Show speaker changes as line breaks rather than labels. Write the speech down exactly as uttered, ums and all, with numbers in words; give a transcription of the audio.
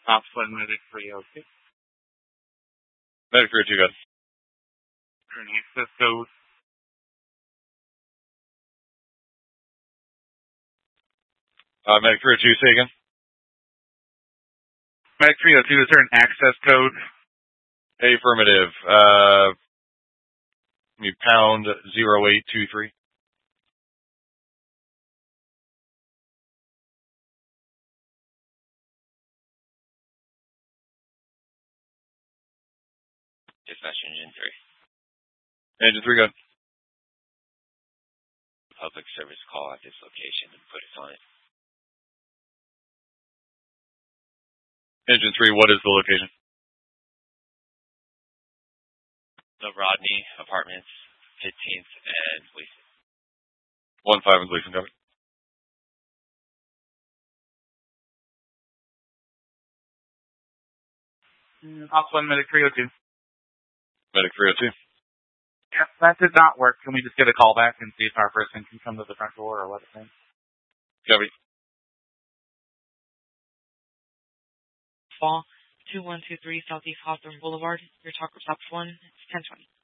Upland Medic three oh two.
Medic three oh two, good.
Access code.
Uh, Medic three oh two, say again.
Medic three oh two, is there an access code?
Affirmative. Uh, me pound zero eight two three.
Dispatch Engine three.
Engine three, good.
Public service call at this location and put us on it.
Engine three, what is the location?
The Rodney Apartments, fifteenth and Gleason.
One five and Gleason, copy.
Upland Medic three oh two.
Medic three oh two.
Yeah, that did not work. Can we just get a call back and see if our person can come to the front door or what it means?
Copy.
Fall two one two three Southeast Hawthorne Boulevard. Your talk was up one. It's ten twenty.